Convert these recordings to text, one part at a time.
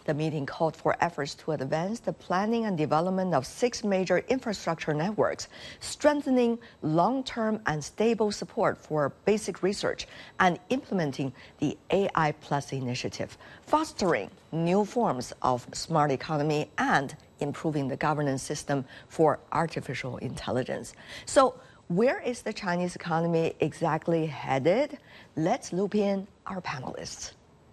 The meeting called for efforts to advance the planning and development of 6 major infrastructure networks, strengthening long-term and stable support for basic research, and implementing the AI Plus initiative, fostering new forms of smart economy and improving the governance system for artificial intelligence. So, where is the Chinese economy exactly headed? Let's loop in our panelists.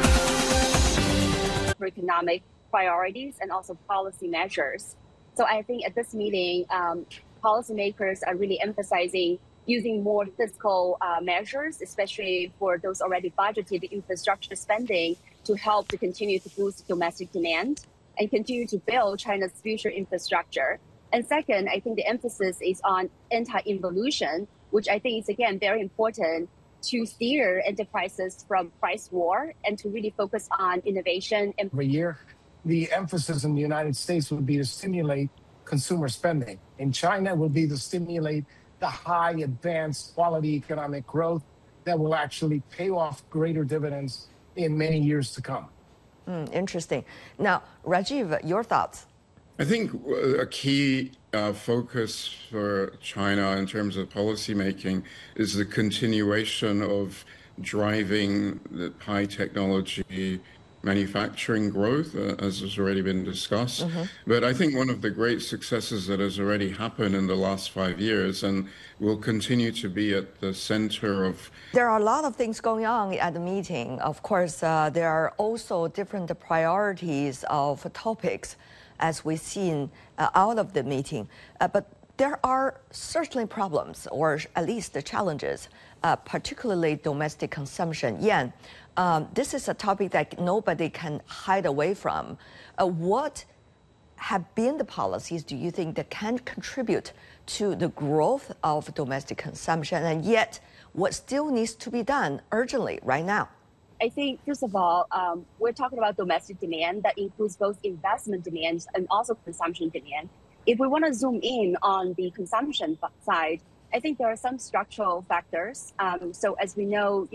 Economic priorities and also policy measures. So I think at this meeting, policymakers are really emphasizing using more fiscal measures, especially for those already budgeted infrastructure spending, to help to continue to boost domestic demand and continue to build China's future infrastructure. And second, I think the emphasis is on anti-involution, which I think is, again, very important to steer enterprises from price war and to really focus on innovation. Every year, the emphasis in the United States would be to stimulate consumer spending. In China, it will be to stimulate the high, advanced, quality economic growth that will actually pay off greater dividends in many years to come. Interesting. Now, Rajiv, your thoughts? I think a key focus for China in terms of policymaking is the continuation of driving the high technology manufacturing growth, as has already been discussed. But I think one of the great successes that has already happened in the last 5 years and will continue to be at the center of... There are a lot of things going on at the meeting. Of course, there are also different priorities of topics as we've seen out of the meeting. But there are certainly problems, or at least the challenges, particularly domestic consumption. Yan, this is a topic that nobody can hide away from. What have been the policies, do you think, that can contribute to the growth of domestic consumption, and yet what still needs to be done urgently right now? I think, first of all, we're talking about domestic demand that includes both investment demand and also consumption demand. If we want to zoom in on the consumption side, I think there are some structural factors. So as we know,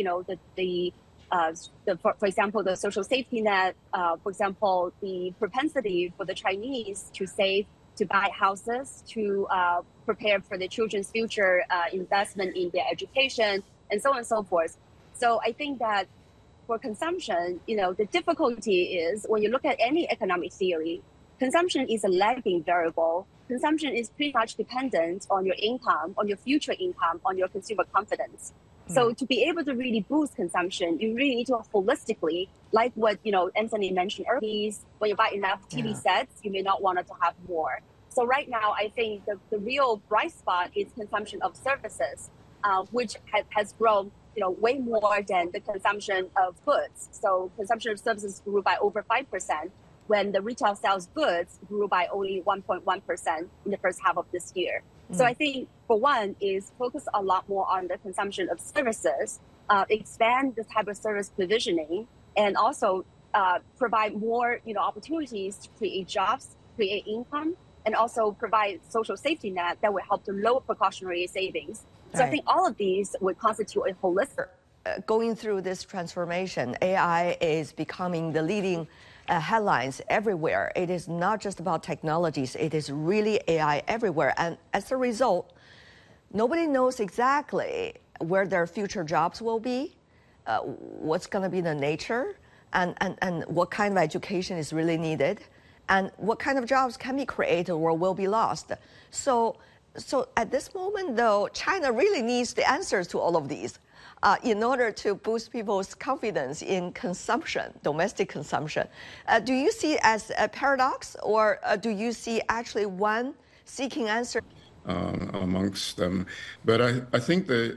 for example, the social safety net, for example, the propensity for the Chinese to save, to buy houses, to prepare for their children's future, investment in their education, and so on and so forth. So I think that for consumption, the difficulty is when you look at any economic theory, consumption is a lagging variable. Consumption is pretty much dependent on your income, on your future income, on your consumer confidence. So to be able to really boost consumption, you really need to holistically, like what Anthony mentioned earlier, when you buy enough TV sets, you may not want to have more. So right now, I think the real bright spot is consumption of services, which has grown way more than the consumption of goods. So consumption of services grew by over 5%, when the retail sales goods grew by only 1.1% in the first half of this year. So I think, for one, is focus a lot more on the consumption of services, expand the type of service provisioning, and also provide more opportunities to create jobs, create income, and also provide social safety net that will help to lower precautionary savings. So I think all of these would constitute a holistic. Going through this transformation, AI is becoming the leading headlines everywhere. It is not just about technologies, it is really AI everywhere. And as a result, nobody knows exactly where their future jobs will be, what's going to be the nature, and what kind of education is really needed, and what kind of jobs can be created or will be lost. So at this moment, though, China really needs the answers to all of these in order to boost people's confidence in consumption, domestic consumption. Do you see it as a paradox, or do you see actually one seeking answer? Amongst them. But I think the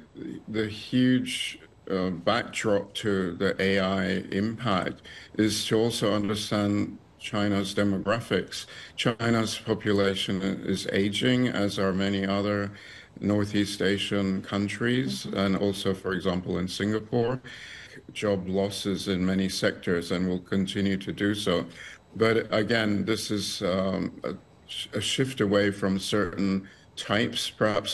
huge backdrop to the AI impact is to also understand China's demographics. China's population is aging, as are many other Northeast Asian countries, and also, for example, in Singapore. Job losses in many sectors and will continue to do so. But again, this is a shift away from certain types, perhaps